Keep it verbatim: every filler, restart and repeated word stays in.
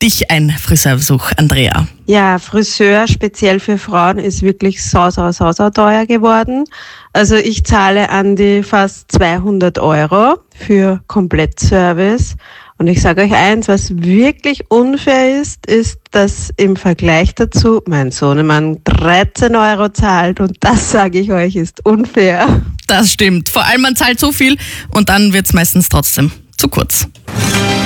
dich ein Friseurbesuch, Andrea? Ja, Friseur speziell für Frauen ist wirklich sau, sau, sau, sau teuer geworden. Also ich zahle an die fast zweihundert Euro für Komplettservice. Und ich sage euch eins, was wirklich unfair ist, ist, dass im Vergleich dazu mein Sohnemann dreizehn Euro zahlt. Und das, sage ich euch, ist unfair. Das stimmt. Vor allem, man zahlt so viel und dann wird's meistens trotzdem zu kurz.